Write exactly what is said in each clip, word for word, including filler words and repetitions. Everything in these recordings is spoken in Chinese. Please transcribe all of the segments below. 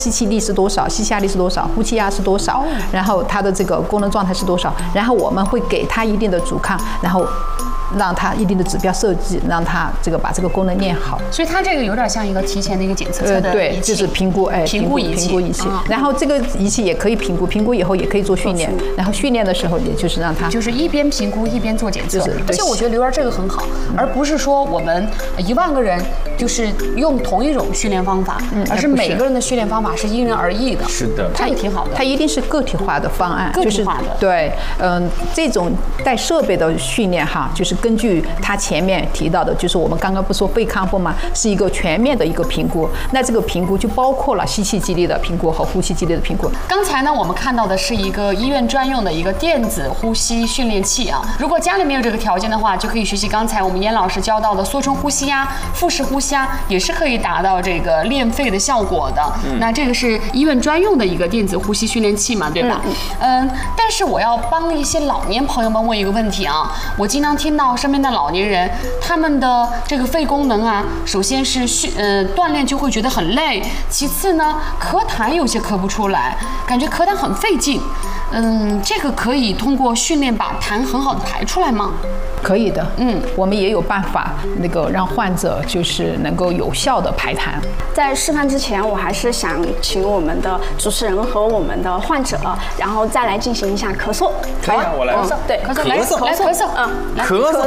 吸气力是多少，吸下力是多少，呼气压是多少，然后它的这个功能状态是多少，然后我们会给它一定的阻抗，然后让它一定的指标设计，让它这个把这个功能练好。 所以它这个有点像一个提前的一个检测测的呃，对，就是评估，哎， 评估仪器， 评估仪器。然后这个仪器也可以评估，评估以后也可以做训练，然后训练的时候也就是让它就是一边评估一边做检测。而且我觉得刘源这个很好，而不是说我们一万个人就是用同一种训练方法，而是每个人的训练方法是因人而异的。 是的， 这个挺好的。 它一定是个体化的方案， 个体化的。 对，嗯，这种带设备的训练哈，就是根据它前面提到的，就是我们刚刚不说肺康复嘛，是一个全面的一个评估。那这个评估就包括了吸气肌力的评估和呼气肌力的评估。 刚才呢，我们看到的是一个医院专用的一个电子呼吸训练器啊。如果家里没有这个条件的话，就可以学习刚才我们燕老师教到的缩胸呼吸呀、腹式呼吸啊，也是可以达到这个练肺的效果的。嗯、那这个是医院专用的一个电子呼吸训练器嘛，对吧？嗯, 嗯。但是我要帮一些老年朋友们问一个问题啊，我经常听到身边的老年人，他们的这个肺功能啊，首先是训呃锻炼就会觉得很累，其次呢，咳痰有些咳不出来，感觉咳痰很费劲。嗯，这个可以通过训练把痰很好的排出来吗？ 可以的，嗯，我们也有办法，那个让患者就是能够有效的排痰。 在示范之前，我还是想请我们的主持人和我们的患者，然后再来进行一下咳嗽。 可以啊，我来。 嗯、对， 咳嗽， 来咳嗽， 来咳嗽，嗯，来咳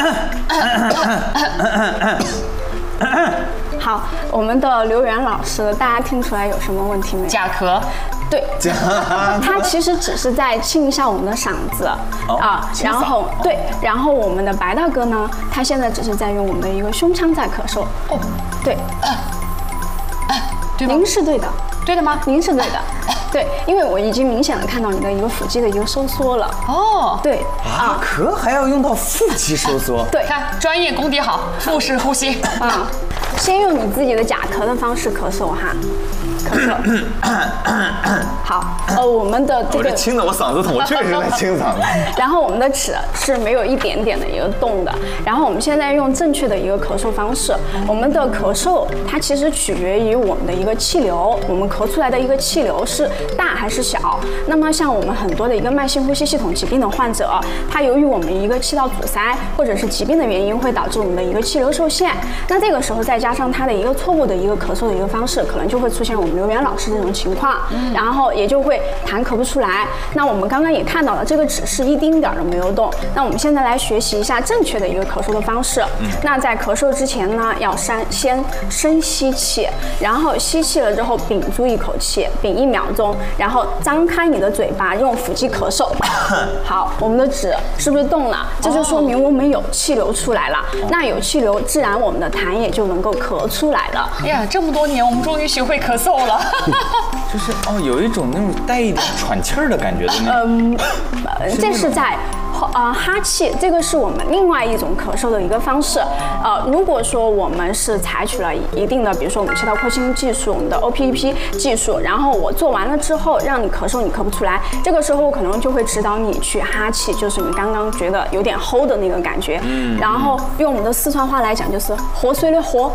嗽。好，我们的刘源老师，大家听出来有什么问题没有？ 假咳。 对，他其实只是在清一下我们的嗓子、哦、啊，然后对，然后我们的白大哥呢，他现在只是在用我们的一个胸腔在咳嗽。哦，对，啊啊、对吗？ 您是对的， 对的吗？ 您是对的，啊、对，因为我已经明显的看到你的一个腹肌的一个收缩了。 哦， 对啊，咳还要用到腹肌收缩？ 对， 看专业功底好，腹式呼吸啊，先用你自己的假咳的方式咳嗽哈。咳嗽，好，呃，我们的这个， 我这清的我嗓子痛，我确实在清嗓子。 然后我们的齿是没有一点点的一个动的。然后我们现在用正确的一个咳嗽方式，我们的咳嗽它其实取决于我们的一个气流，我们咳出来的一个气流是大还是小。那么像我们很多的一个慢性呼吸系统疾病的患者，它由于我们一个气道阻塞或者是疾病的原因，会导致我们的一个气流受限。那这个时候再加上它的一个错误的一个咳嗽的一个方式，可能就会出现我们刘源老师这种情况，嗯、然后也就会痰咳不出来。那我们刚刚也看到了，这个只是一丁点儿都没有动。那我们现在来学习一下正确的一个咳嗽的方式。嗯、那在咳嗽之前呢，要先先深吸气，然后吸气了之后屏住一口气，屏一秒钟，然后张开你的嘴巴，用腹肌咳嗽。好，我们的纸是不是动了？这就说明我们有气流出来了。哦、那有气流，自然我们的痰也就能够咳出来了。 哎呀，这么多年，我们终于学会咳嗽了。 就是哦，有一种那种带一点喘气儿的感觉的那种。 嗯，这是在呃哈气，这个是我们另外一种咳嗽的一个方式。呃，如果说我们是采取了一定的，比如说我们气道扩清技术，我们的 O P E P 技术，然后我做完了之后让你咳嗽，你咳不出来，这个时候我可能就会指导你去哈气，就是你刚刚觉得有点齁的那个感觉。嗯。然后用我们的四川话来讲，就是活水的活。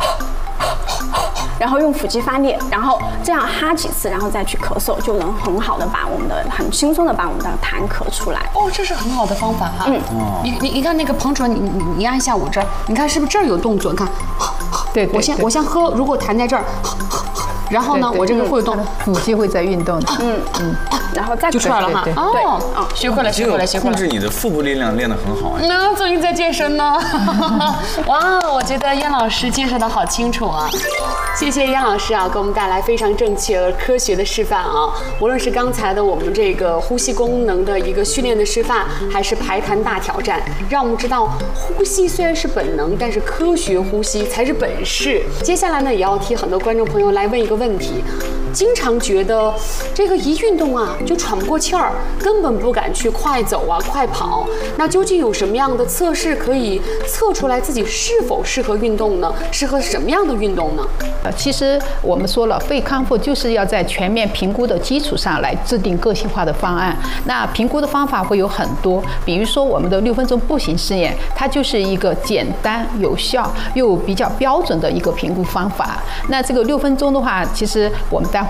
然后用腹肌发力，然后这样哈几次，然后再去咳嗽，就能很好的把我们的很轻松的把我们的痰咳出来。 哦，这是很好的方法哈。嗯，你你你看那个彭主任，你你你按一下我这儿，你看是不是这儿有动作？你看， 对， 我先我先喝，如果痰在这儿，然后呢，我这个会动， 腹肌会在运动的。 嗯嗯，然后再就出来了哈。哦，哦，学会了，学会了，学会了。 控制你的腹部力量练得很好哎。 那最近在健身呢。哇，我觉得燕老师介绍的好清楚啊。谢谢燕老师啊，给我们带来非常正确而科学的示范啊！无论是刚才的我们这个呼吸功能的一个训练的示范，还是排痰大挑战，让我们知道呼吸虽然是本能，但是科学呼吸才是本事。接下来呢，也要替很多观众朋友来问一个问题：经常觉得这个一运动啊就喘不过气儿，根本不敢去快走啊、快跑。那究竟有什么样的测试可以测出来自己是否适合运动呢？适合什么样的运动呢？ 呃，其实我们说了，肺康复就是要在全面评估的基础上来制定个性化的方案。那评估的方法会有很多，比如说我们的六分钟步行试验，它就是一个简单、有效又比较标准的一个评估方法。那这个六分钟的话，其实我们待